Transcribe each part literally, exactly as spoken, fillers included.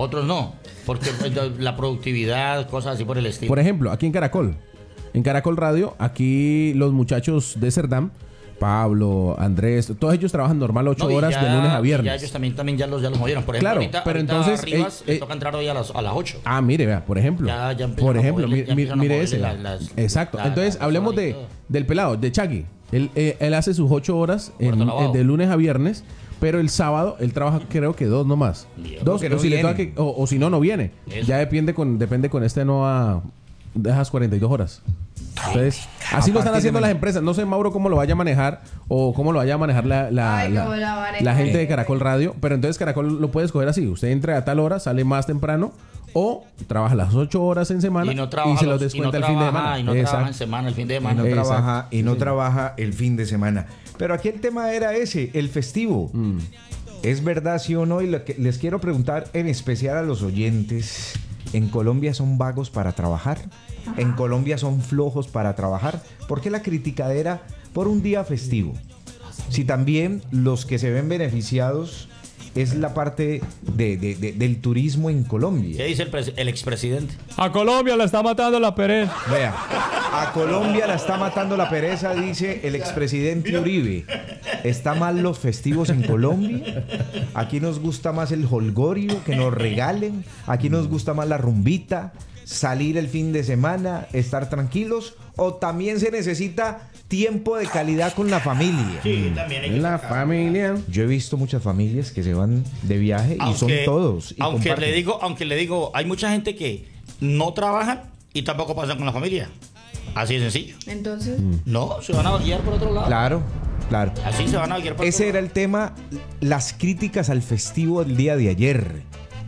Otros no, porque la productividad, cosas así por el estilo. Por ejemplo, aquí en Caracol, en Caracol Radio, aquí los muchachos de Cerdam, Pablo, Andrés, todos ellos trabajan normal ocho no, horas ya, de lunes a viernes. Ya ellos también, también ya, los, ya los movieron. Por ejemplo, claro, ahorita, pero ahorita entonces Rivas eh, le eh, toca entrar hoy a las, a las ocho. Ah, mire, vea, por ejemplo. Ya, ya por ejemplo, moverle, mi, ya mi, mire ese. las, las, Exacto. la, entonces, la, hablemos de, del pelado, de Chagui. Él, eh, él hace sus ocho horas en, en, de lunes a viernes, pero el sábado él trabaja creo que dos nomás. Bien, dos, no si le toca que, o, o si no, no viene. Eso. Ya depende con, depende con este no a dejas cuarenta y dos horas. Entonces, así lo están haciendo las empresas. No sé, Mauro, cómo lo vaya a manejar o cómo lo vaya a manejar la, la, Ay, la, la, la gente de Caracol Radio. Pero entonces Caracol lo puede escoger así. Usted entra a tal hora, sale más temprano o trabaja las ocho horas en semana y, no y se los descuenta no el fin de semana. Y no Exacto. trabaja en semana, el fin de semana. Y no, trabaja, y no sí. trabaja el fin de semana. Pero aquí el tema era ese, el festivo. Mm. ¿Es verdad, sí o no? Y lo que les quiero preguntar en especial a los oyentes. ¿En Colombia son vagos para trabajar? ¿En Colombia son flojos para trabajar? ¿Por qué la criticadera por un día festivo? Si también los que se ven beneficiados es la parte de, de, de, del turismo en Colombia. ¿Qué dice el, pres- el expresidente? A Colombia la está matando la pereza. Vea, a Colombia la está matando la pereza, dice el expresidente Uribe. ¿Está mal los festivos en Colombia? Aquí nos gusta más el holgorio, que nos regalen. Aquí nos gusta más la rumbita, salir el fin de semana, estar tranquilos. O también se necesita tiempo de calidad con la familia. Sí, también hay que la sacar. familia. Yo he visto muchas familias que se van de viaje aunque, y son todos. Y aunque comparten. le digo, aunque le digo, hay mucha gente que no trabaja y tampoco pasan con la familia. Así de sencillo. Entonces, no, se van a guiar por otro lado. Claro, claro. Así se van a guiar por Ese otro era lado. el tema, las críticas al festivo del día de ayer.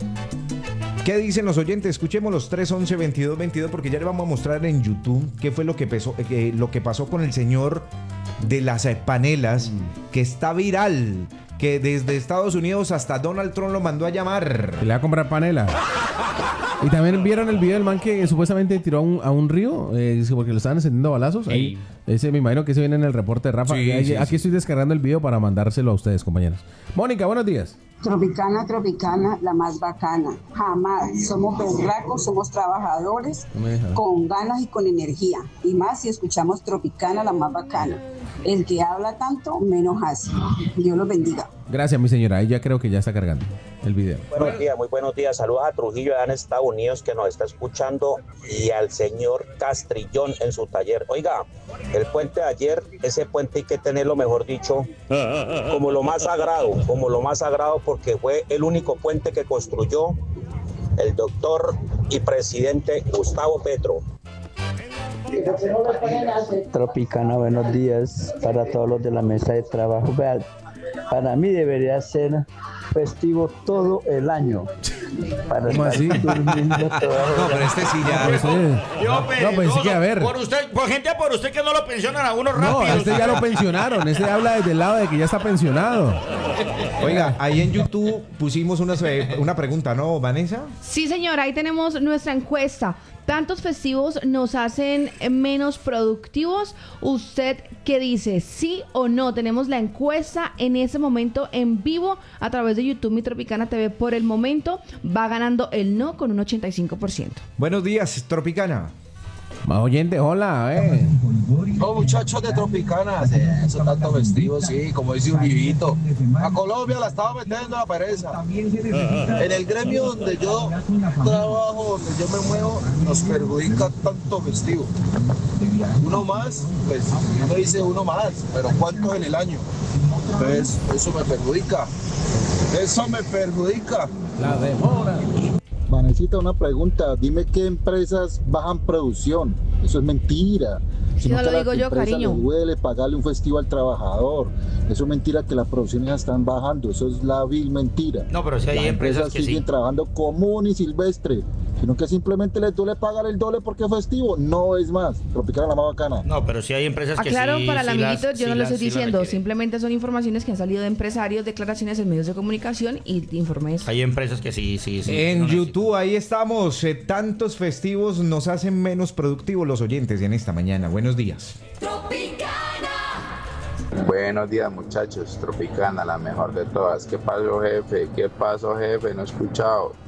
¿Qué dicen los oyentes? Escuchemos los tres once veintidós veintidós porque ya le vamos a mostrar en YouTube qué fue lo que, pesó, eh, lo que pasó con el señor de las panelas, mm. que está viral, que desde Estados Unidos hasta Donald Trump lo mandó a llamar. Que le va a comprar panela. Y también vieron el video del man que supuestamente tiró a un, a un río, eh, porque lo estaban encendiendo balazos. Ahí, ese me imagino que se viene en el reporte de Rafa. Sí, ahí, sí, aquí sí. estoy descargando el video para mandárselo a ustedes, compañeros. Mónica, buenos días. Tropicana, Tropicana, la más bacana. Jamás. Somos berracos, somos trabajadores, con ganas y con energía. Y más si escuchamos Tropicana, la más bacana. El que habla tanto, menos hace. Dios los bendiga. Gracias, mi señora. Ahí ya creo que ya está cargando el video. Buenos días, muy buenos días. Saludos a Trujillo allá en Estados Unidos que nos está escuchando y al señor Castrillón en su taller. Oiga, el puente de ayer, ese puente hay que tenerlo, mejor dicho, como lo más sagrado, como lo más sagrado porque fue el único puente que construyó el doctor y presidente Gustavo Petro. Tropicana, buenos días para todos los de la mesa de trabajo. Vean, para mí debería ser festivo todo el año. Para ¿Cómo así? No, pero este sí ya. Pues, eh, Yo, pero, no, pensé no, que a ver. Por usted, por gente por usted que no lo pensionan a uno rápido. No, este ya lo pensionaron. Este habla desde el lado de que ya está pensionado. Oiga, ahí en YouTube pusimos una, una pregunta, ¿no, Vanessa? sí, señor, ahí tenemos nuestra encuesta. ¿Tantos festivos nos hacen menos productivos? ¿Usted qué dice? ¿Sí o no? Tenemos la encuesta en ese momento en vivo a través de YouTube Mi Tropicana T V. Por el momento va ganando el no con un ochenta y cinco por ciento. Buenos días, Tropicana. Más oyente, hola, eh. Los muchachos de Tropicana, eso tanto festivo, sí, como dice un vivito. A Colombia la estaba metiendo la pereza. En el gremio donde yo trabajo, donde yo me muevo, nos perjudica tanto festivo. Uno más, pues uno dice uno más, pero ¿cuántos en el año? Pues eso me perjudica. Eso me perjudica. La demora. Vanesita, una pregunta. Dime qué empresas bajan producción. Eso es mentira. Si no lo digo yo, cariño. Le duele pagarle un festivo al trabajador. Eso es mentira que las producciones están bajando. Eso es la vil mentira. No, pero si hay las empresas, empresas que siguen sí. trabajando común y silvestre. Sino que simplemente les duele pagar el doble porque es festivo. No es más. Tropicana la más bacana. No, pero si hay empresas que Aclaro sí. para el sí amiguito, las- yo sí no lo las- estoy sí las diciendo. requieren. Simplemente son informaciones que han salido de empresarios, declaraciones en medios de comunicación y informes. Hay empresas que sí, sí, sí. En no YouTube, ahí estamos. Eh, tantos festivos nos hacen menos productivos los oyentes en esta mañana. Buenos días. Buenos días, muchachos. Tropicana, la mejor de todas. ¿Qué pasó, jefe? ¿Qué pasó, jefe? No he escuchado.